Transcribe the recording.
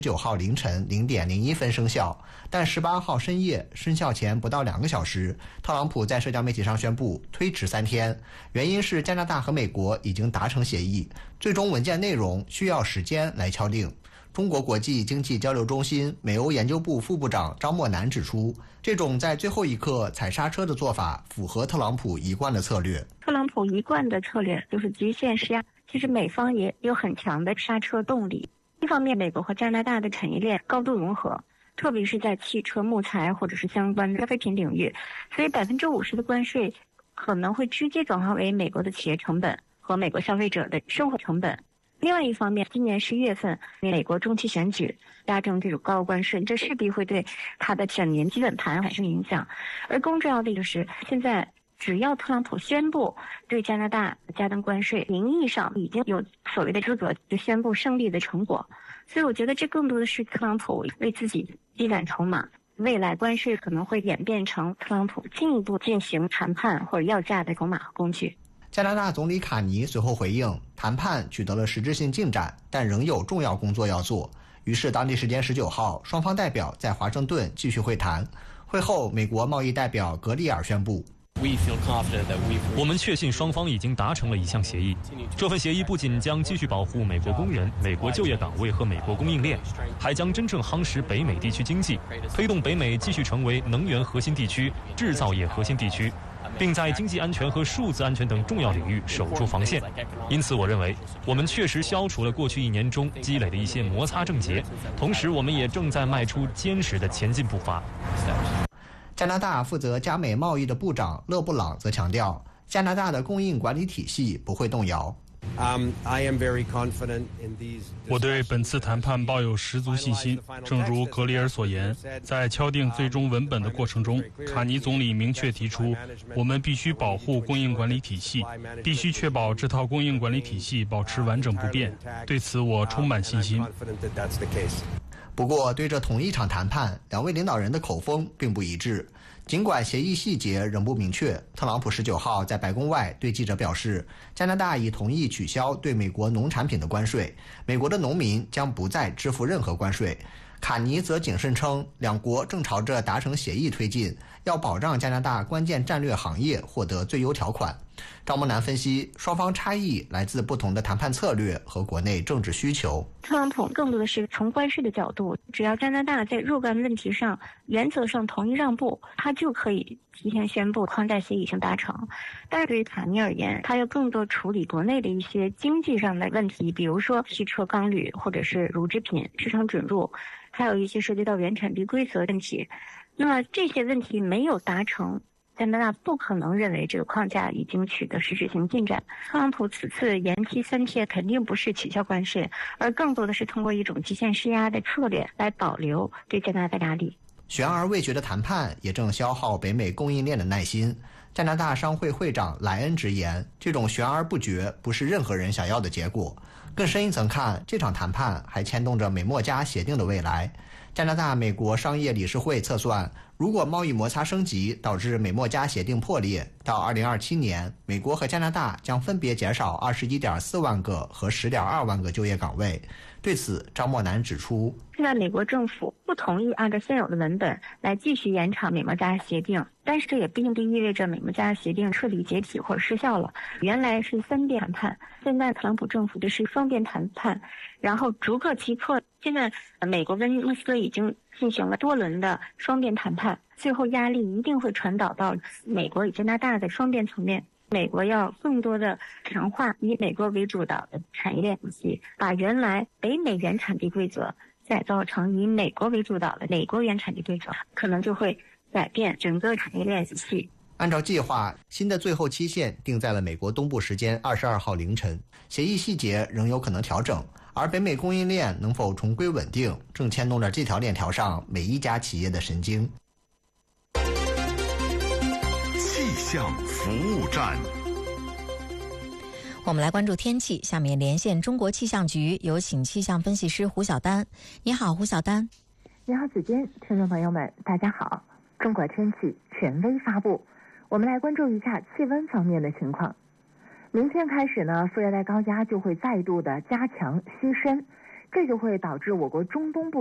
9号凌晨0点01分生效，但18号深夜生效前不到2个小时，特朗普在社交媒体上宣布推迟3天，原因是加拿大和美国已经达成协议，最终文件内容需要时间来敲定。中国国际经济交流中心美欧研究部副部长张默南指出，这种在最后一刻踩刹车的做法符合特朗普一贯的策略。 特朗普一贯的策略就是极限施压，其实美方也有很强的刹车动力。一方面，美国和加拿大的产业链高度融合，特别是在汽车、木材或者是相关的消费品领域，所以50%的关税可能会直接转化为美国的企业成本和美国消费者的生活成本。另外一方面，今年11月份美国中期选举加征这种高关税，这势必会对它的选年基本盘产生影响。而更重要的就是，现在只要特朗普宣布对加拿大加征关税，名义上已经有所谓的资格就宣布胜利的成果。所以我觉得这更多的是特朗普为自己积攒筹码，未来关税可能会演变成特朗普进一步进行谈判或者要价的筹码和工具。 加拿大总理卡尼随后回应，谈判取得了实质性进展，但仍有重要工作要做。于是当地时间19号，双方代表在华盛顿继续会谈。会后，美国贸易代表格里尔宣布， 我们确信双方已经达成了一项协议。这份协议不仅将继续保护美国工人、美国就业岗位和美国供应链，还将真正夯实北美地区经济，推动北美继续成为能源核心地区、制造业核心地区，并在经济安全和数字安全等重要领域守住防线。因此，我认为我们确实消除了过去1年中积累的一些摩擦症结，同时我们也正在迈出坚实的前进步伐。 加拿大负责加美贸易的部长勒布朗则强调，加拿大的供应管理体系不会动摇。 我对本次谈判抱有十足信心。正如格里尔所言，在敲定最终文本的过程中，卡尼总理明确提出，我们必须保护供应管理体系，必须确保这套供应管理体系保持完整不变。对此，我充满信心。 不过，对这同一场谈判，两位领导人的口风并不一致。尽管协议细节仍不明确，特朗普19号在白宫外对记者表示，加拿大已同意取消对美国农产品的关税，美国的农民将不再支付任何关税。卡尼则谨慎称，两国正朝着达成协议推进，要保障加拿大关键战略行业获得最优条款。张默南分析，双方差异来自不同的谈判策略和国内政治需求。 特朗普更多的是从关税的角度，只要加拿大在若干问题上原则上同意让步，他就可以提前宣布框架协议已经达成。但是对于卡尼而言，他要更多处理国内的一些经济上的问题，比如说汽车、钢铝或者是乳制品市场准入，还有一些涉及到原产地规则问题。那么这些问题没有达成，加拿大不可能认为这个框架已经取得实质性进展。特朗普此次延期3天肯定不是取消关税，而更多的是通过一种极限施压的策略来保留对加拿大的压力。 悬而未决的谈判也正消耗北美供应链的耐心。加拿大商会会长莱恩直言，这种悬而不决不是任何人想要的结果。更深一层看，这场谈判还牵动着美墨加协定的未来。加拿大美国商业理事会测算，如果贸易摩擦升级导致美墨加协定破裂，到2027年，美国和加拿大将分别减少21.4万个和10.2万个就业岗位。对此，张默南指出， 现在美国政府不同意按照现有的文本来继续延长美墨加协定，但是这也并不意味着美墨加协定彻底解体或者失效了。原来是3边谈判，现在特朗普政府的是双边谈判，然后逐个击破。现在美国跟莫斯科已经进行了多轮的双边谈判，最后压力一定会传导到美国与加拿大的双边层面。美国要更多的强化以美国为主导的产业链体系，把原来北美原产地规则改造成以美国为主导的美国原产地规则，可能就会改变整个产业链体系。 按照计划，新的最后期限定在了美国东部时间22号凌晨，协议细节仍有可能调整，而北美供应链能否重归稳定，正牵动着这条链条上每一家企业的神经。 气象服务站， 我们来关注天气。下面连线中国气象局，有请气象分析师胡晓丹。你好，胡晓丹。 你好，子君，听众朋友们，大家好。中国天气权威发布，我们来关注一下气温方面的情况。明天开始呢，副热带高压就会再度的加强西伸， 这就会导致我国中东部